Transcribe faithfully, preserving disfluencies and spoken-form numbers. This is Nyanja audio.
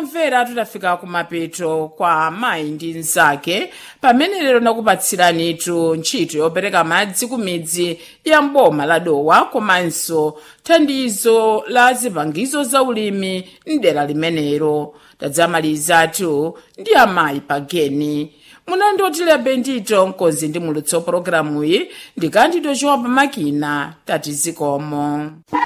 omvera tutafika kumapeto kwa mayi ndi nzake pamene lero nakupatsiranitu ntchito yopereka madzi ku midzi ya mboma la Dowa komanso thandizo la zipangizo za ulimi mdera limenero. Tadzamalizatu ndi amayi pageni munandotile bendito nkonzi ndi mulutso programu iyi ndikandito chowa pamakina tati zikomo.